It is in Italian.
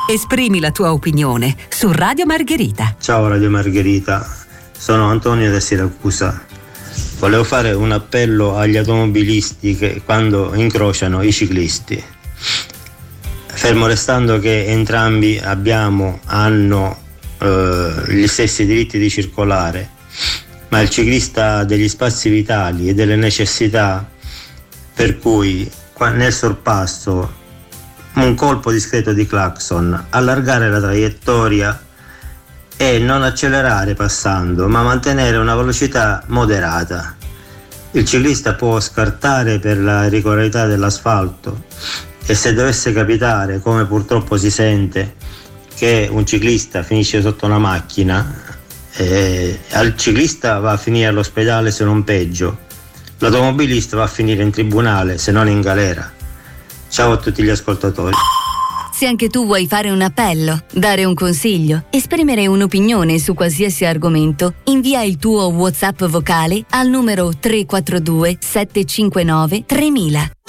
Esprimi la tua opinione su Radio Margherita. Ciao Radio Margherita, sono Antonio da Siracusa. Volevo fare un appello agli automobilisti che quando incrociano i ciclisti, fermo restando che entrambi hanno gli stessi diritti di circolare, ma il ciclista ha degli spazi vitali e delle necessità, per cui nel sorpasso un colpo discreto di clacson, allargare la traiettoria e non accelerare passando, ma mantenere una velocità moderata. Il ciclista può scartare per la irregolarità dell'asfalto e se dovesse capitare, come purtroppo si sente, che un ciclista finisce sotto una macchina, al ciclista va a finire all'ospedale se non peggio, l'automobilista va a finire in tribunale se non in galera. Ciao a tutti gli ascoltatori. Se anche tu vuoi fare un appello, dare un consiglio, esprimere un'opinione su qualsiasi argomento, invia il tuo WhatsApp vocale al numero 342 759 3000.